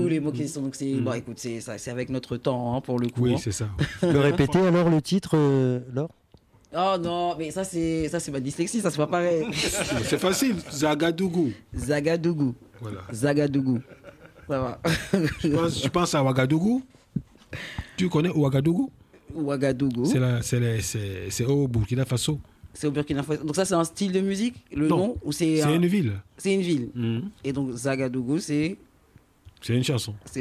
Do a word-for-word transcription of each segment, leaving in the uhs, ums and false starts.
tous les mots qui sont. Donc c'est, mmh. bon, écoute, c'est, ça, c'est avec notre temps hein, pour le coup. Oui, hein. c'est ça. Tu peux répéter alors le titre, euh, Laure? Oh non, mais ça c'est, ça c'est ma dyslexie, ça c'est pas pareil. C'est facile, Zagadougou. Zagadougou. Voilà. Zagadougou. Ça va. Tu penses, tu penses à Ouagadougou? Tu connais Ouagadougou? Ouagadougou. C'est, la, c'est, la, c'est, c'est au Burkina Faso. C'est au Burkina Faso. Donc ça c'est un style de musique, le non, nom ou c'est, c'est un... une ville. C'est une ville. Mmh. Et donc Zagadougou c'est... C'est une chanson. C'est,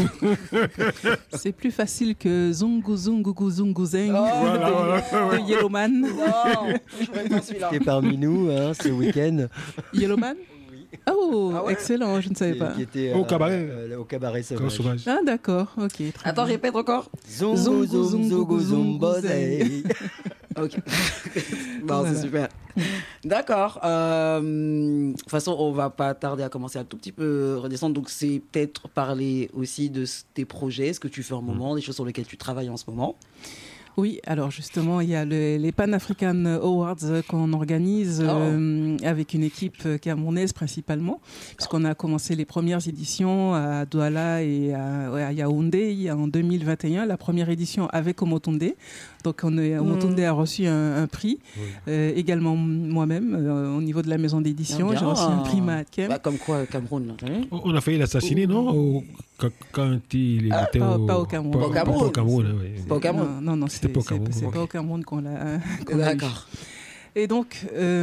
c'est plus facile que Zungu Zungu Zungu Zeng oh, de, voilà, voilà. de Yellowman. Non, je ne pas celui-là. Qui est parmi nous hein, ce week-end. Yellowman? Oh, ah ouais. Excellent, je ne savais qui, pas. Qui était, au euh, cabaret. Euh, au cabaret sauvage. sauvage. Ah d'accord, ok. Très Attends, bien. répète encore. Zungu Zungu Zungu Zungu. Ok. Bon, voilà. C'est super. D'accord. Euh, de toute façon, on va pas tarder à commencer à un tout petit peu redescendre. Donc, c'est peut-être parler aussi de tes projets, ce que tu fais en moment, des choses sur lesquelles tu travailles en ce moment. Oui, alors justement, il y a le, les Pan-African Awards qu'on organise oh. euh, avec une équipe camerounaise principalement, puisqu'on a commencé les premières éditions à Douala et à, à Yaoundé en deux mille vingt et un, la première édition avec Omotunde. Donc, on est, Omotunde mmh. a reçu un, un prix, oui. euh, également moi-même, euh, au niveau de la maison d'édition. J'ai reçu un prix Mahakem. Bah, comme quoi, Cameroun. Hein? On a failli l'assassiner, oh. non au, quand, quand il ah, était pas, au... Pas au Cameroun. Pas au Cameroun. Pas au Cameroun, oui. Pas au Cameroun. Non, non, non c'est, pas au Cameroun. C'est, c'est okay. pas au Cameroun qu'on l'a, qu'on D'accord. a eu. Et donc,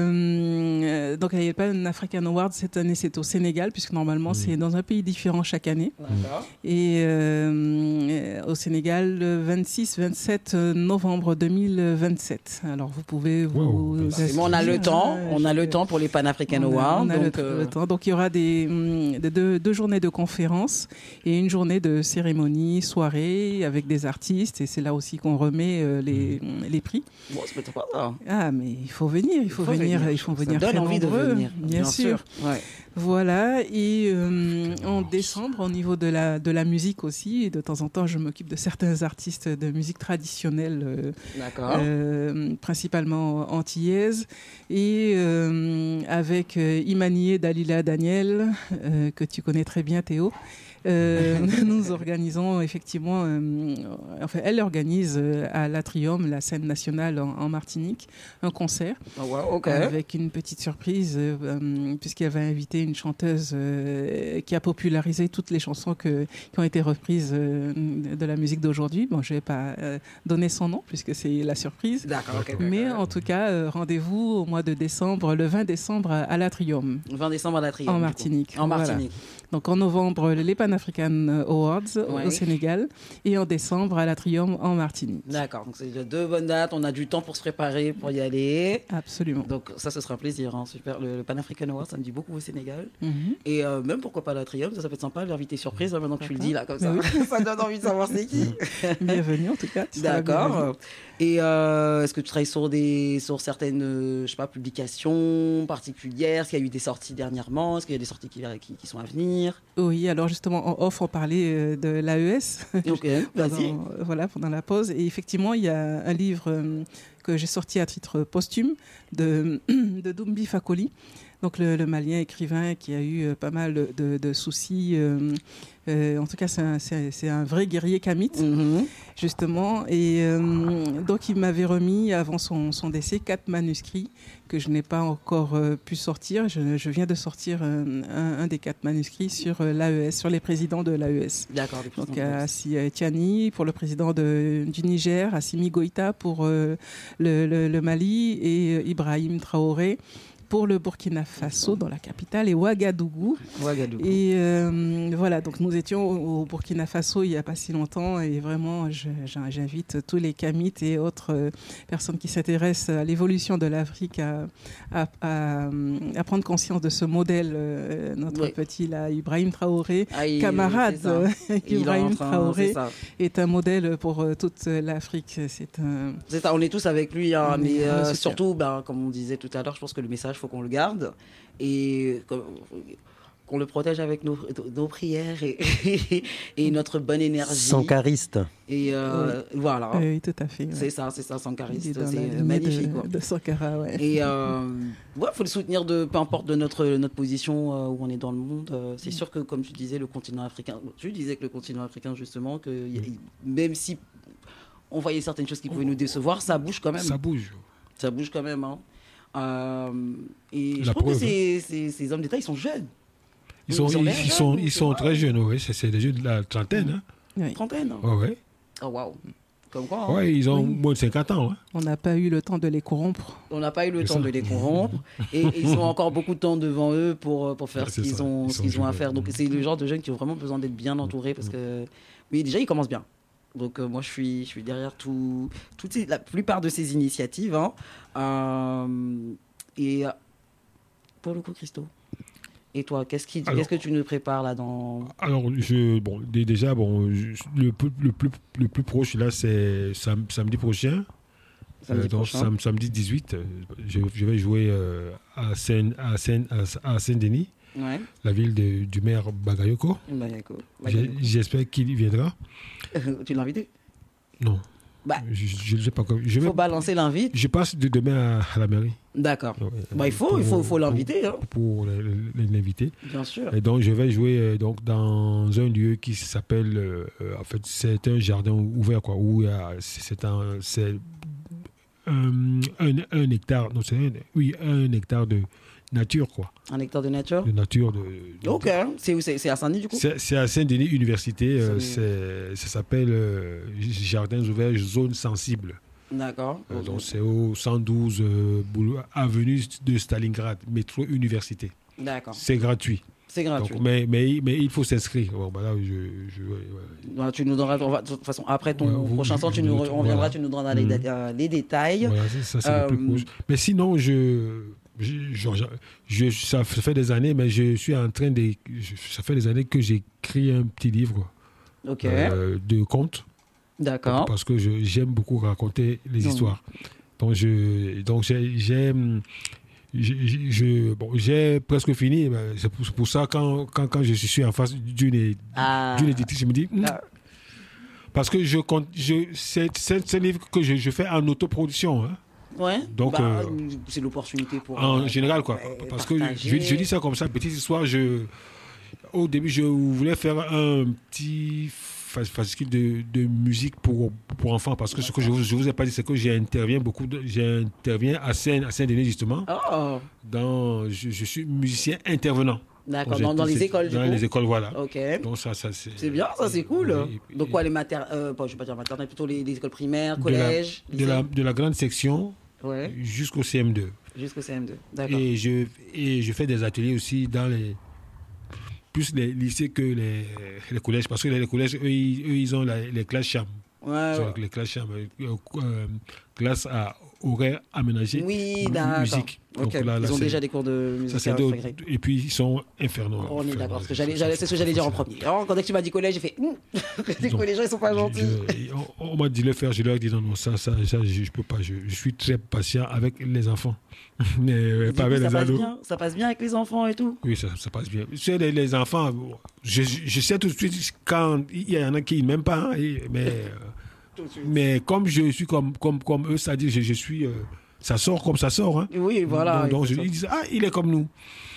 euh, donc, il n'y a pas un African Award cette année, c'est au Sénégal, puisque normalement, mmh. c'est dans un pays différent chaque année. D'accord. Et euh, au Sénégal, le vingt-six vingt-sept novembre deux mille vingt-sept. Alors, vous pouvez vous... Wow. vous bon, on a le temps, on je... a le temps pour les Pan-African Awards. On a donc, le, euh... le temps. Donc, il y aura des, des deux, deux journées de conférences et une journée de cérémonie, soirée, avec des artistes. Et c'est là aussi qu'on remet euh, les, les prix. Bon, c'est peut-être pas ça. Ah, mais il faut venir, il faut, il faut venir, venir, il faut venir très nombreux, de venir, bien, bien sûr. sûr. Ouais. Voilà, et euh, en décembre, au niveau de la, de la musique aussi, et de temps en temps, je m'occupe de certains artistes de musique traditionnelle, euh, euh, principalement antillaise, et euh, avec euh, Imanié Dalila Daniel, euh, que tu connais très bien, Théo. Euh, nous organisons effectivement, euh, enfin, elle organise euh, à l'Atrium, la scène nationale en, en Martinique, un concert oh, wow, okay. avec une petite surprise, euh, puisqu'elle va inviter une chanteuse euh, qui a popularisé toutes les chansons que, qui ont été reprises euh, de la musique d'aujourd'hui. Bon, je ne vais pas euh, donner son nom puisque c'est la surprise. D'accord. Okay, Mais okay. en tout cas, euh, rendez-vous au mois de décembre, le vingt décembre à l'Atrium. vingt décembre à l'Atrium. En Martinique. En Martinique. Voilà. Donc en novembre, les Pan-African Awards ouais. au Sénégal et en décembre à l'Atrium en Martinique. D'accord, donc c'est deux bonnes dates, on a du temps pour se préparer, pour y aller. Absolument. Donc ça, ce sera un plaisir, hein. Super. Le, le Pan-African Awards, ça me dit beaucoup au Sénégal. Mm-hmm. Et euh, même pourquoi pas l'Atrium, ça, ça peut être sympa, l'invité surprise, hein, maintenant que tu le dis là, comme ça. Oui. Ça donne envie de savoir c'est qui. Bienvenue en tout cas. D'accord. Et euh, est-ce que tu travailles sur, des, sur certaines, euh, je sais pas, publications particulières? Est-ce qu'il y a eu des sorties dernièrement? Est-ce qu'il y a des sorties qui, qui, qui sont à venir? Oui, alors justement, en off, on parlait de l'A E S. Ok, vas-y. Voilà, pendant la pause. Et effectivement, il y a un livre euh, que j'ai sorti à titre posthume de, de Doumbi Fakoli. Donc le, le Malien écrivain qui a eu euh, pas mal de, de soucis. Euh, euh, en tout cas, c'est un, c'est, c'est un vrai guerrier kamite, mm-hmm. justement. Et euh, donc, il m'avait remis, avant son, son décès, quatre manuscrits que je n'ai pas encore euh, pu sortir. Je, je viens de sortir euh, un, un des quatre manuscrits sur euh, l'A E S, sur les présidents de l'A E S. D'accord. Donc, Assi Tiani pour le président de, du Niger, Assimi Goïta pour euh, le, le, le Mali et euh, Ibrahim Traoré pour le Burkina Faso, dans la capitale, et Ouagadougou. Ouagadougou. Et euh, voilà, donc nous étions au Burkina Faso il n'y a pas si longtemps, et vraiment, je, j'invite tous les Kamites et autres euh, personnes qui s'intéressent à l'évolution de l'Afrique à, à, à, à prendre conscience de ce modèle, euh, notre oui. petit là, Ibrahim Traoré, ah, il, camarade Ibrahim train, Traoré, est un modèle pour euh, toute l'Afrique. C'est, un... c'est ça, on est tous avec lui, hein, mais euh, surtout, ben, comme on disait tout à l'heure, je pense que le message, il faut qu'on le garde. Et comme, qu'on le protège avec nos, nos prières et, et notre bonne énergie. Sankariste. Et euh, oui. voilà. Oui, tout à fait. Ouais. C'est ça, c'est ça, Sankariste. C'est magnifique. De, quoi. de Sankara, ouais. Et il euh, ouais, faut le soutenir de peu importe de notre, notre position euh, où on est dans le monde. Euh, c'est mm. sûr que, comme tu disais, le continent africain, tu disais que le continent africain, justement, que y a, même si on voyait certaines choses qui pouvaient nous décevoir, ça bouge quand même. Ça bouge. Ça bouge quand même. Hein. Euh, et La je trouve preuve, que ces, ces, ces hommes d'État, ils sont jeunes. Ils sont, ils, ils, ils sont, ils sont très jeunes, oui. C'est, c'est des jeunes de la trentaine. Hein. Oui. Trentaine. Oui, oui. Oh, waouh. Comme quoi. Hein. Oui, ils ont oui. moins de cinquante ans. Hein. On n'a pas eu le temps de les corrompre. On n'a pas eu le c'est temps ça. de les corrompre. et, et ils ont encore beaucoup de temps devant eux pour, pour faire ah, ce qu'ils ça. ont, ce qu'ils ont à faire. Donc, c'est le genre de jeunes qui ont vraiment besoin d'être bien entourés parce que, oui, déjà, ils commencent bien. Donc, euh, moi, je suis, je suis derrière tout, toutes ces, la plupart de ces initiatives. Hein. Euh, et pour le coup, Christo. Et toi, qu'est-ce, qui, alors, qu'est-ce que tu nous prépares là dans... Alors, je, bon, déjà, bon, je, le, le, plus, le plus proche, là, c'est sam, samedi prochain. Samedi, euh, donc, prochain. Sam, samedi dix-huit, je, je vais jouer euh, à, Seine, à, Seine, à, à Saint-Denis, ouais. la ville de, du maire Bagayoko. Bagayoko. Bagayoko. J'espère qu'il viendra. Tu l'as invité? Non. Bah, je ne sais pas quoi. Il faut balancer l'invite. Je passe de demain à, à la mairie. D'accord. Ouais, bah, il faut, pour, il faut, faut l'inviter. Hein. Pour, pour l'inviter. Bien sûr. Et donc, je vais jouer euh, donc, dans un lieu qui s'appelle... Euh, en fait, c'est un jardin ouvert, quoi. Où il y a, c'est un... C'est un, un, un hectare... Non, c'est un, oui, un hectare de nature, quoi. Un hectare de nature? De nature. De, de, ok. C'est où? C'est, c'est à Saint-Denis, du coup? C'est, c'est à Saint-Denis Université. Euh, c'est, ça s'appelle euh, Jardins ouverts, zone sensible. D'accord. Euh, donc, c'est au cent douze euh, boulevard, avenue de Stalingrad, métro Université. D'accord. C'est gratuit. C'est gratuit. Donc, mais, mais, mais il faut s'inscrire. Bon, bah là, je, je, ouais, ouais. Tu nous donneras, va, de toute façon, après ton ouais, prochain temps, tu nous reviendras, voilà. Tu nous donneras mmh. les, euh, les détails. Voilà, ça, c'est euh, le plus proche. Mais sinon, je... Je, je, je, ça fait des années, mais je suis en train de... Je, ça fait des années que j'écris un petit livre okay. euh, de contes. D'accord. Parce que je, j'aime beaucoup raconter les mmh. histoires. Donc, je, donc j'ai... j'ai Je, je, bon, j'ai presque fini. C'est pour, pour ça, quand, quand, quand je suis en face d'une, ah. d'une éditrice, je me dis... Ah. Parce que je compte, je, c'est, c'est, c'est un livre que je, je fais en autoproduction. Hein. Ouais. Donc, bah, euh, c'est l'opportunité pour. En euh, général, quoi. Euh, parce que je, je dis ça comme ça, petite histoire. Je, au début, je voulais faire un petit fascicule de, de musique pour, pour enfants. Parce que ce que je ne vous ai pas dit, c'est que j'interviens beaucoup. De, j'interviens à Saint, à Saint-Denis, justement. Oh. Dans, je, je suis musicien intervenant. D'accord, dans, dans les écoles, du Dans coup. les écoles, voilà. Ok. Donc, ça, ça, c'est, c'est bien, ça, c'est cool. Et, et, Donc, quoi, les maternelles, euh, je ne vais pas dire maternelles, plutôt les, les écoles primaires, collèges, de la, de la, de la grande section ouais. jusqu'au C M deux. Jusqu'au C M deux, d'accord. Et je, et je fais des ateliers aussi dans les... plus les lycées que les, les collèges, parce que les collèges, eux, ils, eux, ils ont la, les classes chambres. Ouais, ouais. Les classes chambres, euh, euh, classe à horaire aménagé. Oui, d'accord. Musique. Donc, okay. Là, là, ils ont déjà des cours de musique. Ça, de, et puis, ils sont infernaux. Oh, on est infernaux, d'accord, parce que j'allais, j'allais, c'est ce que j'allais dire en premier. Alors, quand tu m'as dit collège, j'ai fait les collégiens, ils sont pas gentils. Je, on, on m'a dit le faire, je leur ai dit non, non, ça, ça, ça je, je peux pas. Je, je suis très patient avec les enfants. Mais pas avec les ados. Bien, ça passe bien avec les enfants et tout? Oui, ça, ça passe bien. Tu sais, les, les enfants, je, je sais tout de suite quand il y en a qui ne m'aiment pas, hein, mais, mais comme je suis comme, comme, comme eux, c'est-à-dire je, je suis... Euh, ça sort comme ça sort. Hein. Oui, voilà. Donc, donc je, ils disent, ah, il est comme nous.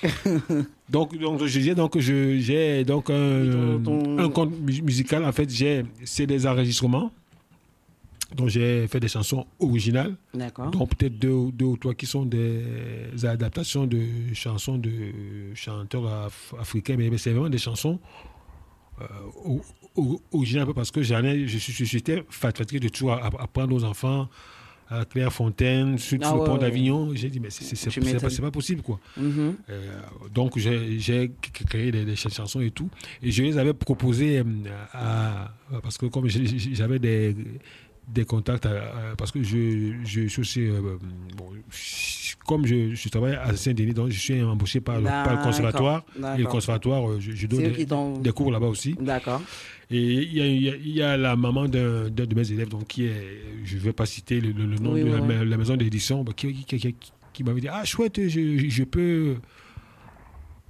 donc, donc, je disais, donc, je, j'ai donc un, ton, ton... un compte musical. En fait, j'ai, c'est des enregistrements. Donc, j'ai fait des chansons originales. D'accord. Donc, peut-être deux, deux ou trois qui sont des adaptations de chansons de chanteurs af- africains. Mais, mais c'est vraiment des chansons euh, originales parce que j'en ai, je, je, j'étais fatigué de tout apprendre aux enfants. À Clairefontaine, sur, ah, sur ouais, le pont ouais, d'Avignon. Ouais. J'ai dit, mais c'est, c'est, c'est, c'est, pas, c'est pas possible, quoi. Mm-hmm. Euh, donc, j'ai, j'ai créé des, des chansons et tout. Et je les avais proposées à, à, parce que comme j'avais des, des contacts, à, à, parce que je, je suis aussi... Euh, bon, comme je, je travaille à Saint-Denis, donc je suis embauché par, par le conservatoire. D'accord. Et le conservatoire, je, je donne des, des cours là-bas aussi. D'accord. Et il y, y, y, y a la maman d'un, d'un de mes élèves, donc qui est, je ne vais pas citer le, le, le nom oui, de oui, la, oui. la maison d'édition, bah, qui, qui, qui, qui m'avait dit, ah chouette, je, je peux,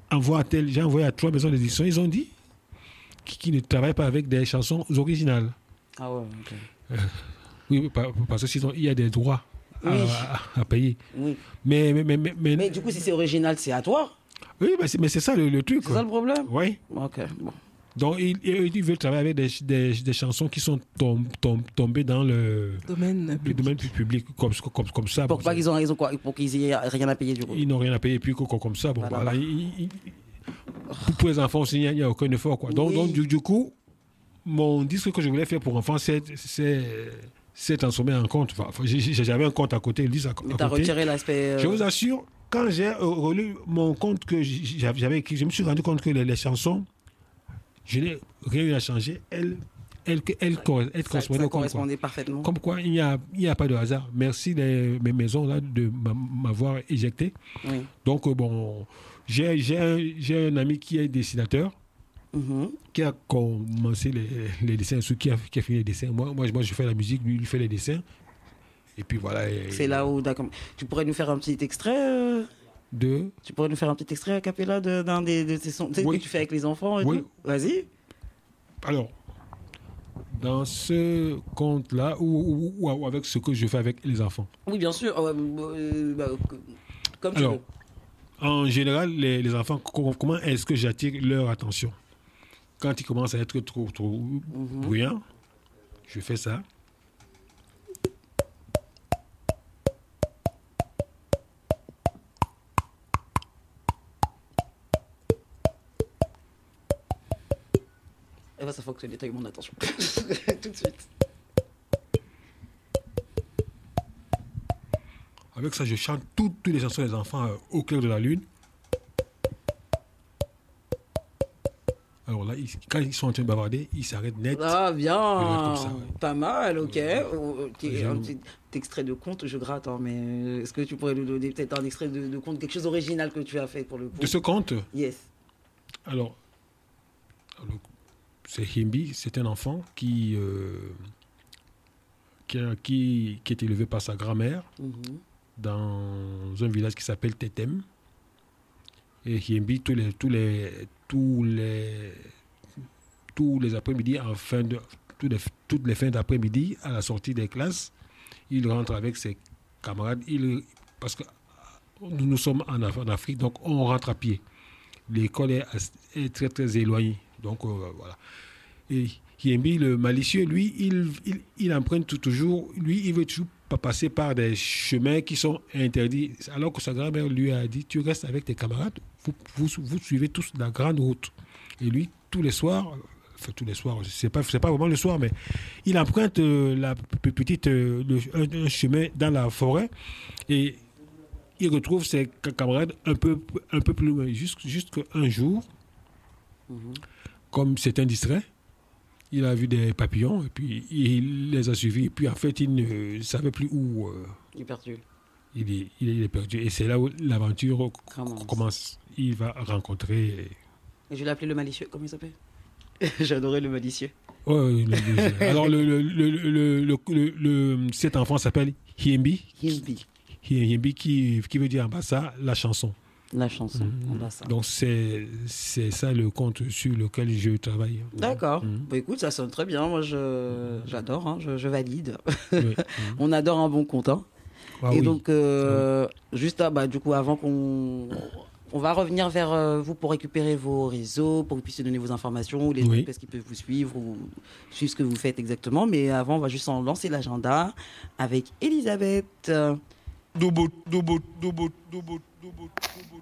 envoie à tel, j'ai envoyé à trois maisons d'édition, ils ont dit qu'ils ne travaillent pas avec des chansons originales. Ah ouais, ok. Euh, oui, parce que sinon, il y a des droits à, Oui. à, à payer. Oui. Mais, mais, mais, mais, mais, Mais du coup, si c'est original, c'est à toi. oui, mais c'est, mais c'est ça le, le truc. C'est ça le problème. Oui. Ok, bon. Donc, ils, ils veulent travailler avec des, des, des chansons qui sont tom, tom, tombées dans le Domaine le public. domaine public, comme, comme, comme ça. Pour bon, pas ça- qu'ils ont raison, quoi. Pour qu'ils aient rien à payer du coup. Ils n'ont rien à payer, puis comme, comme ça, bon, Voilà. voilà. Ils- ils- pour, pour les enfants aussi, il n'y a, il y a aucun effort. Quoi. Donc, Oui. donc du, du coup, mon disque que je voulais faire pour enfants, c'est, c'est, c'est transformé en compte. Enfin, j'ai- j'ai- j'avais un compte à côté, le disque à, Mais à t'as côté. retiré l'aspect. euh, Je vous assure, quand j'ai euh, relu mon compte que j'avais j'avais écrit, je me suis rendu compte que les, les chansons, je n'ai rien eu à changer. Elles, elles, elles, elles, elles ça, correspondaient ça au compte, quoi. correspondait parfaitement. Comme quoi, il n'y a, il n'y a pas de hasard. Merci les, mes maisons là, de m'a- m'avoir éjecté. Oui. Donc, euh, bon, j'ai, j'ai, un, j'ai un ami qui est dessinateur, Mhm. qui a commencé les, les dessins, ceux qui a, qui a fini les dessins. Moi, moi, moi, je fais la musique, lui, il fait les dessins. Et puis voilà. et- C'est là où, d'accord. Tu pourrais nous faire un petit extrait euh, De. Tu pourrais nous faire un petit extrait a cappella de- d'un des de ces sons tu sais, Oui. que tu fais avec les enfants et Oui. tout. Vas-y. Alors, dans ce compte-là, ou, ou- ou avec ce que je fais avec les enfants. Oui, bien sûr. euh, euh, bah, comme tu Alors, veux. en général, les, les enfants, co- comment est-ce que j'attire leur attention? Quand ils commencent à être trop, trop bruyants, je fais ça. Et bah, ça fonctionne, t'as eu mon attention. Tout de suite. Avec ça, je chante toutes, toutes les chansons des enfants euh, au clair de la lune. Alors là, ils- quand ils sont en train de bavarder, ils s'arrêtent net. Ah, bien. comme ça, ouais. Pas mal, ok. Ouais. Oh, ok, Ouais, un j'aime. petit extrait de conte, je gratte, hein, mais euh, est-ce que tu pourrais nous donner peut-être un extrait de, de conte, quelque chose d'original que tu as fait pour le coup? De ce conte, Yes. alors, alors, c'est Himbi, c'est un enfant qui, euh, qui, a- qui, qui est élevé par sa grand-mère Mhm. dans un village qui s'appelle Tetem. Et Himbi, tous les, tous les, tous les, tous les après-midi, en fin de, tous les- toutes les fins d'après-midi, à la sortie des classes, il rentre avec ses camarades. Il, parce que nous, nous sommes en, Af- en Afrique, donc on rentre à pied. L'école est, as- est très très éloignée. Donc euh, voilà. Et Himbi, le malicieux, lui, il, il, il emprunte tout- toujours, lui, il veut toujours pas passer par des chemins qui sont interdits. Alors que sa grand-mère lui a dit, tu restes avec tes camarades, vous, vous, vous suivez tous la grande route. Et lui, tous les soirs, enfin tous les soirs, c'est pas, c'est pas vraiment le soir, mais il emprunte euh, la p- petite, euh, le- un, un chemin dans la forêt et il retrouve ses ca- camarades un peu, un peu plus loin. Juste, juste un jour, comme c'est un distrait, il a vu des papillons et puis il les a suivis. Et puis en fait, il ne savait plus où euh, Il est perdu. il, est, il est perdu. Et c'est là où l'aventure Commence. commence. Il va rencontrer. Et je l'ai appelé le malicieux, comment il s'appelle? J'adorais le malicieux. Ouais, le- le- alors, le, le, le, le, le- le- le- cet enfant s'appelle Himbi. Himbi, Himbi qui, qui veut dire en bas ça, la chanson. la chanson. On va ça. Donc c'est c'est ça le compte sur lequel je travaille. D'accord. Mhm. Bah, écoute, ça sonne très bien. Moi, je, j'adore. hein, je, je valide. Oui. On adore un bon conte. hein. Ah Et oui. donc, euh, juste à, bah, du coup, avant qu'on. On va revenir vers euh, vous pour récupérer vos réseaux, pour que vous puissiez donner vos informations, ou les Oui. gens parce qu'ils peuvent vous suivre ou suivre ce que vous faites exactement. Mais avant, on va juste en lancer l'agenda avec Elisabeth. Euh, Doubout, doubout, doubout, doubout, doubout, doubout.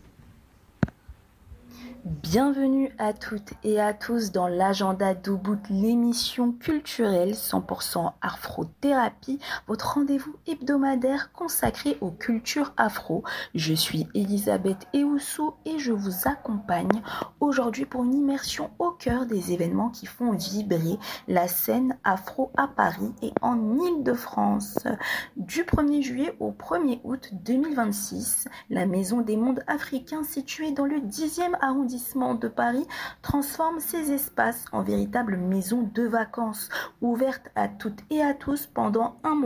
Bienvenue à toutes et à tous dans l'agenda d'Ubud, l'émission culturelle cent pour cent Afro-Thérapie, votre rendez-vous hebdomadaire consacré aux cultures afro. Je suis Elisabeth Eoussou et je vous accompagne aujourd'hui pour une immersion au cœur des événements qui font vibrer la scène afro à Paris et en Île-de-France. Du premier juillet au premier août deux mille vingt-six, la Maison des Mondes Africains située dans le dixième arrondissement de Paris transforme ses espaces en véritable maison de vacances, ouverte à toutes et à tous pendant un mois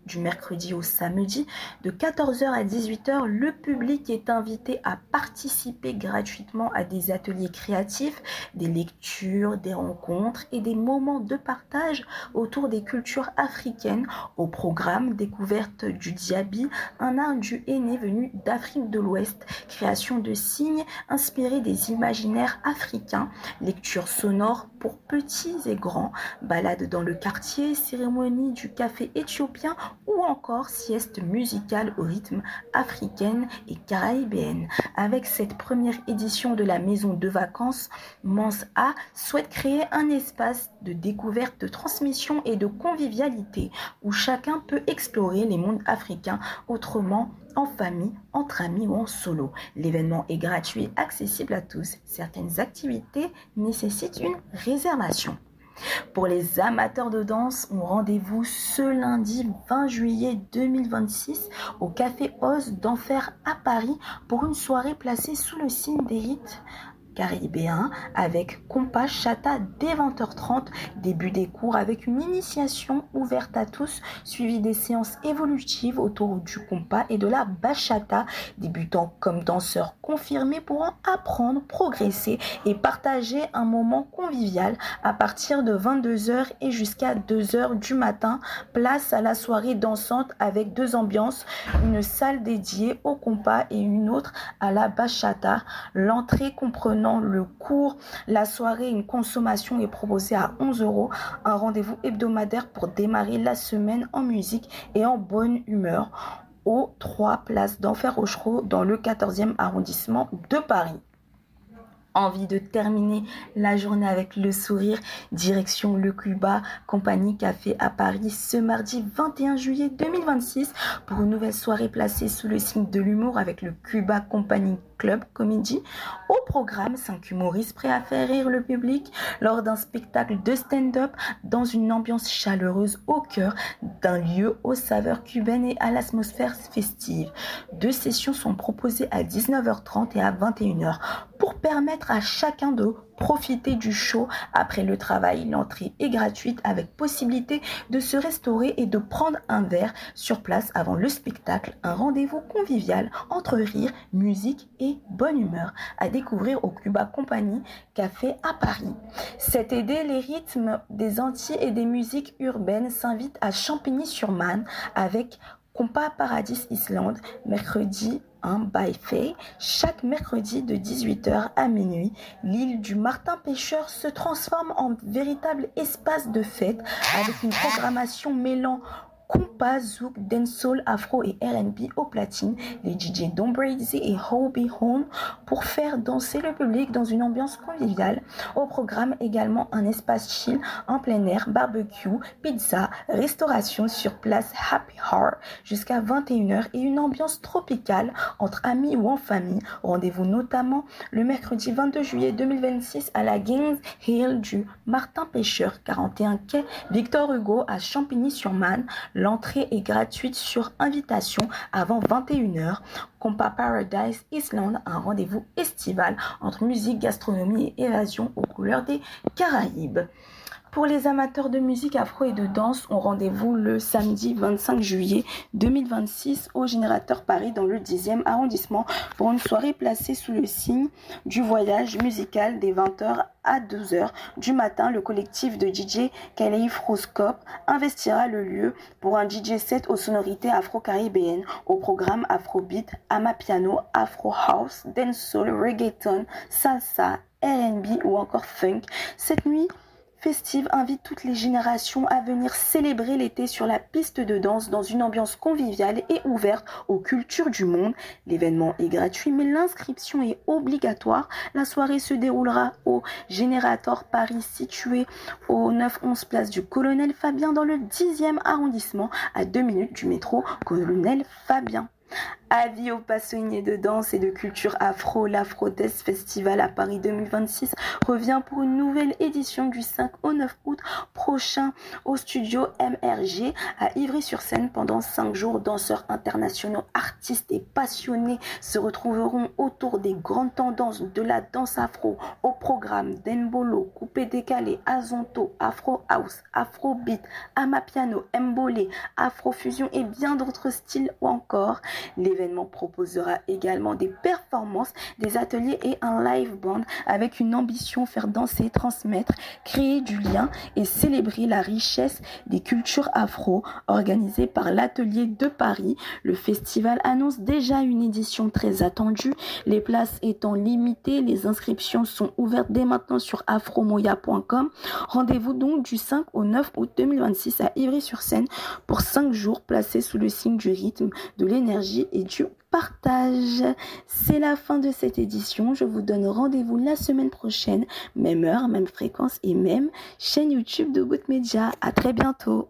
du mercredi au samedi. De quatorze heures à dix-huit heures, le public est invité à participer gratuitement à des ateliers créatifs, des lectures, des rencontres et des moments de partage autour des cultures africaines. Au programme, découverte du diaby, un art du henné venu d'Afrique de l'Ouest, création de signes inspirés des imaginaires africains, lecture sonore pour petits et grands, balade dans le quartier, cérémonie du café éthiopien ou encore sieste musicale au rythme africaine et caraïbéenne. Avec cette première édition de la maison de vacances, Mans A souhaite créer un espace de découverte, de transmission et de convivialité où chacun peut explorer les mondes africains autrement, en famille, entre amis ou en solo. L'événement est gratuit, accessible à tous. Certaines activités nécessitent une réservation. Pour les amateurs de danse, on rendez-vous ce lundi vingt juillet deux mille vingt-six au Café Oz d'Enfer à Paris pour une soirée placée sous le signe des rites caribéens avec compas chata dès vingt heures trente, début des cours avec une initiation ouverte à tous, suivie des séances évolutives autour du compas et de la bachata. Débutants comme danseurs confirmés pourront apprendre, progresser et partager un moment convivial à partir de vingt-deux heures et jusqu'à deux heures du matin. Place à la soirée dansante avec deux ambiances, une salle dédiée au compas et une autre à la bachata. L'entrée comprenant le cours, la soirée, une consommation est proposée à onze euros. Un rendez-vous hebdomadaire pour démarrer la semaine en musique et en bonne humeur aux trois places d'Enfer Rochereau dans le quatorzième arrondissement de Paris. Envie de terminer la journée avec le sourire? Direction le Cuba Compagnie Café à Paris ce mardi vingt et un juillet deux mille vingt-six pour une nouvelle soirée placée sous le signe de l'humour avec le Cuba Company Club Comedy. Au programme, cinq humoristes prêts à faire rire le public lors d'un spectacle de stand-up dans une ambiance chaleureuse au cœur d'un lieu aux saveurs cubaines et à l'atmosphère festive. Deux sessions sont proposées à dix-neuf heures trente et à vingt et une heures pour permettre à chacun de profiter du show après le travail. L'entrée est gratuite avec possibilité de se restaurer et de prendre un verre sur place avant le spectacle. Un rendez-vous convivial entre rire, musique et bonne humeur à découvrir au Cuba Company Café à Paris. Cet aider les rythmes des Antilles et des musiques urbaines s'invite à Champigny-sur-Marne avec Compas Paradis Island, mercredi un by Faye. Chaque mercredi de dix-huit heures à minuit, l'île du Martin Pêcheur se transforme en véritable espace de fête avec une programmation mêlant compas, zouk, dancehall, afro et R and B au platine, les D J Don Brady et Hobie Home pour faire danser le public dans une ambiance conviviale. Au programme également un espace chill en plein air, barbecue, pizza, restauration sur place Happy Hour jusqu'à vingt et une heures et une ambiance tropicale entre amis ou en famille. Rendez-vous notamment le mercredi vingt-deux juillet deux mille vingt-six à la Gaines Hill du Martin Pêcheur, quarante et un quai Victor Hugo à Champigny-sur-Marne. L'entrée est gratuite sur invitation avant vingt et une heures. Compas Paradise Island, un rendez-vous estival entre musique, gastronomie et évasion aux couleurs des Caraïbes. Pour les amateurs de musique afro et de danse, on rendez-vous le samedi vingt-cinq juillet deux mille vingt-six au Générateur Paris dans le dixième arrondissement pour une soirée placée sous le signe du voyage musical des vingt heures à douze heures du matin. Le collectif de D J Kaleidoscope investira le lieu pour un D J set aux sonorités afro-caribéennes. Au programme Afrobeat, Amapiano, Afro House, Dancehall, Reggaeton, Salsa, R and B ou encore Funk. Cette nuit festive invite toutes les générations à venir célébrer l'été sur la piste de danse dans une ambiance conviviale et ouverte aux cultures du monde. L'événement est gratuit mais l'inscription est obligatoire. La soirée se déroulera au Générateur Paris situé au neuf onze place du Colonel Fabien dans le dixième arrondissement à deux minutes du métro Colonel Fabien. Avis aux passionnés de danse et de culture afro, l'Afro-Death Festival à Paris deux mille vingt-six revient pour une nouvelle édition du cinq au neuf août prochain au studio M R G à Ivry-sur-Seine. Pendant cinq jours, danseurs internationaux, artistes et passionnés se retrouveront autour des grandes tendances de la danse afro au programme d'Embolo, coupé décalé, azonto, afro house, afrobeat, amapiano, mbolé, afrofusion et bien d'autres styles ou encore. L'événement proposera également des performances, des ateliers et un live band avec une ambition faire danser, transmettre, créer du lien et célébrer la richesse des cultures afro organisée par l'Atelier de Paris. Le festival annonce déjà une édition très attendue, les places étant limitées, les inscriptions sont ouvertes dès maintenant sur afromoya point com. Rendez-vous donc du cinq au neuf août deux mille vingt-six à Ivry-sur-Seine pour cinq jours placés sous le signe du rythme, de l'énergie et du partage. C'est la fin de cette édition. Je vous donne rendez-vous la semaine prochaine, même heure, même fréquence et même chaîne YouTube de Boot Media. À très bientôt.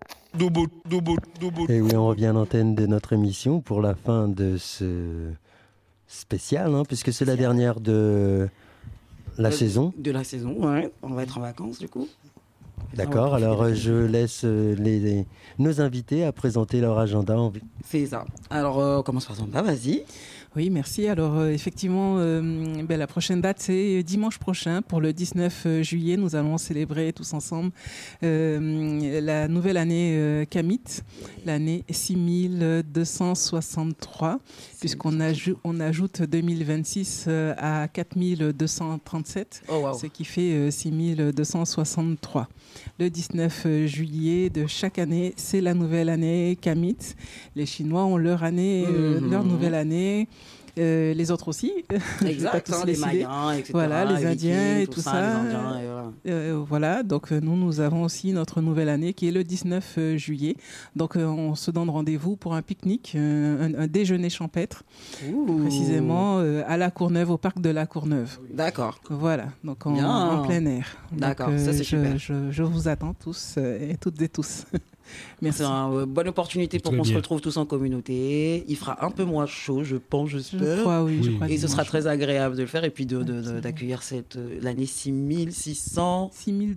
Et oui, on revient à l'antenne de notre émission pour la fin de ce spécial, hein, puisque c'est la dernière de la de, saison. De la saison, ouais. On va être en vacances du coup. D'accord, alors euh, je laisse euh, les, les- nos invités à présenter leur agenda. En... C'est ça. Alors, euh, on commence par Zamba, vas-y. Oui, merci. Alors, euh, effectivement, euh, ben, la prochaine date, c'est dimanche prochain. Pour le dix-neuf juillet, nous allons célébrer tous ensemble euh, la nouvelle année euh, Kamit, l'année six mille deux cent soixante-trois, puisqu'on ajou- on ajoute deux mille vingt-six euh, à quatre mille deux cent trente-sept, Oh, wow. ce qui fait euh, six mille deux cent soixante-trois. Le dix-neuf juillet de chaque année, c'est la nouvelle année Kamit. Les Chinois ont leur année, euh, Mhm. leur nouvelle année. Euh, les autres aussi. Je vais pas Exact, tous hein, les les citer. Mayens, et cetera. Voilà, les les Indiens Vikings, et tout ça. Les Indiens, et voilà. Euh, voilà, donc euh, nous, nous avons aussi notre nouvelle année qui est le dix-neuf juillet. Donc euh, on se donne rendez-vous pour un pique-nique, euh, un, un déjeuner champêtre, Ouh. précisément euh, à La Courneuve, au parc de La Courneuve. D'accord. Voilà, donc en, Bien. en plein air. Donc, D'accord, ça, c'est je, super. Je, je vous attends tous euh, et toutes et tous. Merci. C'est une euh, bonne opportunité pour Très qu'on se bien. retrouve tous en communauté. Il fera un peu moins chaud, je pense, Je j'espère. crois, oui. je Oui. crois Et ce dimanche. sera très agréable de le faire et puis de, de- de- Absolument. d'accueillir cette euh, l'année six mille six cents, six mille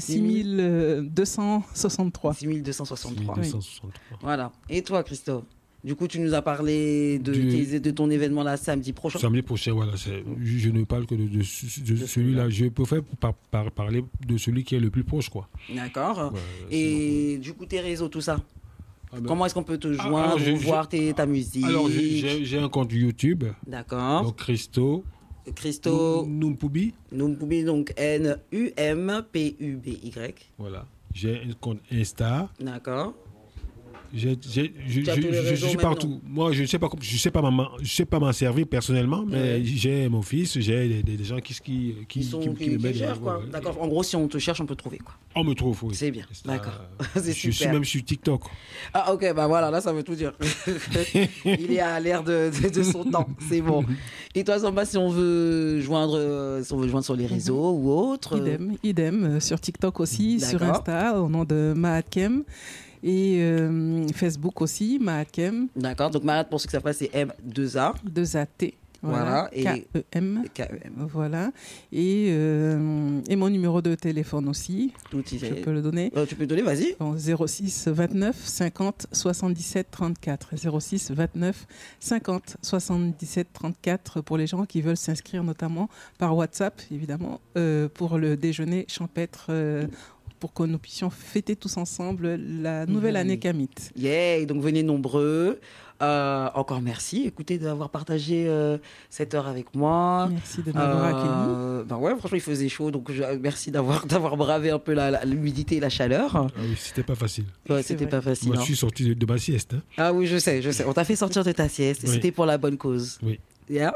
deux cent soixante-trois. six mille deux cent soixante-trois. deux cent soixante-trois. Voilà. Et toi, Christophe? Du coup, tu nous as parlé de, Du- tes- de ton événement là samedi prochain. Samedi prochain, voilà. c'est- Je, je ne parle que de, de- de De celui-là. celui-là. Je préfère par, par- parler de celui qui est le plus proche, quoi. D'accord. Ouais, Et du coup, tes réseaux, tout ça. sinon- Comment est-ce qu'on peut te Ah, joindre alors, je- ou je- voir tes- ta musique? Alors, j'ai- j'ai j'ai un compte YouTube, D'accord. donc Christo Christo Numpubi. Numpubi, donc N U M P U B Y. Voilà. J'ai un compte Insta. D'accord. J'ai- j'ai- je, Tu as je- tous les je- je réseaux suis maintenant. partout. Moi, je ne sais pas, je sais pas m'en- je sais pas m'en servir personnellement, mais Ouais. j'ai mon fils, j'ai des, des- des gens qui, qui, qui, Qui sont qui- qui, qui me qui mettent. gèrent, quoi. ouais, ouais. D'accord. En gros, si on te cherche, on peut te trouver, quoi. On me trouve, oui. C'est bien. Ça, D'accord. C'est Je suis super. même sur TikTok. Ah, ok, bah voilà, là, ça veut tout dire. Il est à l'ère de, de, de son temps. C'est bon. Et toi, Zamba, si on veut joindre, euh, si on veut joindre sur les réseaux ou autre. euh, Idem, idem, euh, sur TikTok aussi, sur D'accord. Insta, au nom de Mahatkem. Et euh, Facebook aussi, Mahatkem, D'accord. Donc, Marat, pour ceux qui savent pas, c'est M deux A. deux A T. Voilà, Voilà, et- K E M. K E M. Voilà. Et, euh, et mon numéro de téléphone aussi, Tout y je est. peux le donner. Euh, tu peux donner, vas-y. Bon, zéro six vingt-neuf cinquante soixante-dix-sept trente-quatre. zéro six vingt-neuf cinquante soixante-dix-sept trente-quatre pour les gens qui veulent s'inscrire notamment par WhatsApp, évidemment, euh, pour le déjeuner champêtre, euh, pour que nous puissions fêter tous ensemble la nouvelle Oui. année Kamit. Yeah, donc venez nombreux. Euh, encore merci, écoutez, d'avoir partagé euh, cette heure avec moi. Merci de m'avoir accueilli. Euh, ben ouais, franchement, il faisait chaud, donc je- merci d'avoir d'avoir bravé un peu la- la- l'humidité et la chaleur. Ah oui, c'était pas facile. Ouais, C'est c'était vrai. pas facile. Moi, hein. je suis sorti de, de ma sieste. hein. Ah oui, je sais, je sais. On t'a fait sortir de ta sieste, et Oui. c'était pour la bonne cause. Oui. Yeah.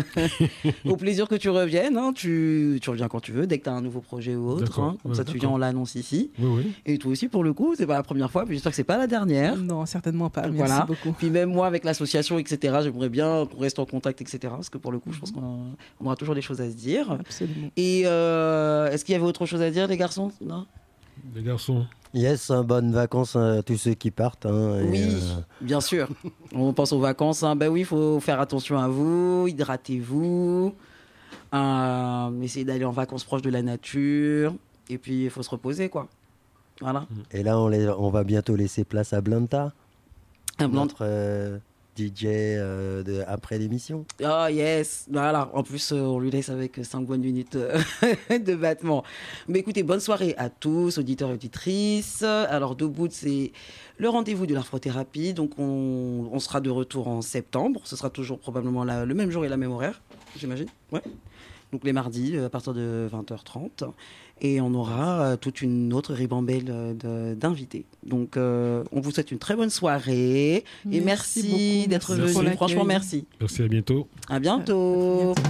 Au plaisir que tu reviennes, hein. tu, tu reviens quand tu veux, dès que tu as un nouveau projet ou autre. D'accord. hein. Comme Ouais, ça, tu viens, d'accord. on l'annonce ici. Oui, oui. Et toi aussi, pour le coup, c'est pas la première fois, puis j'espère que c'est pas la dernière. Non, certainement pas. Merci Voilà. beaucoup. Puis même moi, avec l'association, et cetera, j'aimerais bien qu'on reste en contact, et cetera. Parce que pour le coup, je pense qu'on on aura toujours des choses à se dire. Absolument. Et euh, est-ce qu'il y avait autre chose à dire, les garçons? Non. Les garçons. Yes, hein, bonnes vacances à tous ceux qui partent. Hein, et Oui, euh... bien sûr. On pense aux vacances. Hein. Ben oui, il faut faire attention à vous, hydratez-vous, euh, essayez d'aller en vacances proches de la nature, et puis il faut se reposer, quoi. Voilà. Et là, on, les, on va bientôt laisser place à Blanta, Un blanc. notre euh, D J euh, de, après l'émission. Oh yes, voilà. En plus, euh, on lui laisse avec cinq bonnes minutes euh, de battement. Mais écoutez, bonne soirée à tous, auditeurs et auditrices. Alors, Debout, c'est le rendez-vous de l'arthrothérapie. Donc, on, on sera de retour en septembre. Ce sera toujours probablement la, le même jour et la même horaire, j'imagine. Ouais. Donc, les mardis, à partir de vingt heures trente. Et on aura euh, toute une autre ribambelle euh, d'invités. Donc, euh, on vous souhaite une très bonne soirée. Merci et merci, beaucoup. d'être Merci venus. Franchement, merci. Merci, à bientôt. À bientôt. À bientôt.